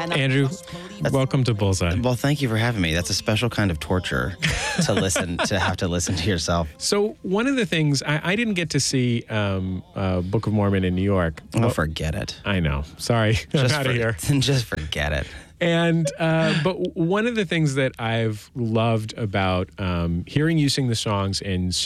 Andrew, welcome to Bullseye. Well, thank you for having me. That's a special kind of torture to have to listen to yourself. So one of the things, I didn't get to see Book of Mormon in New York. Oh, forget it. I know. Sorry. I'm out of here. Just forget it. And but one of the things that I've loved about hearing you sing the songs and